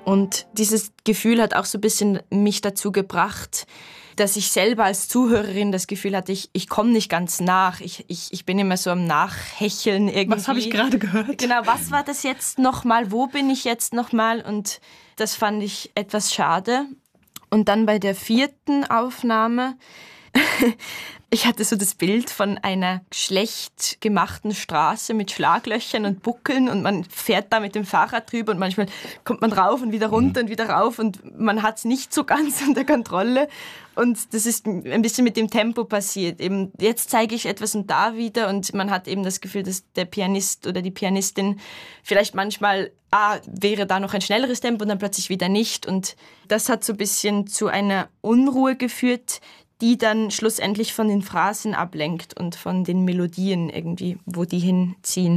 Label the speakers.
Speaker 1: Und dieses Gefühl hat auch so ein bisschen mich dazu gebracht, dass ich selber als Zuhörerin das Gefühl hatte, ich komme nicht ganz nach. Ich bin immer so am Nachhecheln irgendwie.
Speaker 2: Was habe ich gerade gehört?
Speaker 1: Genau, was war das jetzt nochmal? Wo bin ich jetzt nochmal? Und das fand ich etwas schade. Und dann bei der 4. Aufnahme, ich hatte so das Bild von einer schlecht gemachten Straße mit Schlaglöchern und Buckeln und man fährt da mit dem Fahrrad drüber und manchmal kommt man rauf und wieder runter und wieder rauf und man hat es nicht so ganz unter Kontrolle. Und das ist ein bisschen mit dem Tempo passiert. Eben jetzt zeige ich etwas und da wieder und man hat eben das Gefühl, dass der Pianist oder die Pianistin vielleicht manchmal, wäre da noch ein schnelleres Tempo und dann plötzlich wieder nicht. Und das hat so ein bisschen zu einer Unruhe geführt, die dann schlussendlich von den Phrasen ablenkt und von den Melodien irgendwie, wo die hinziehen.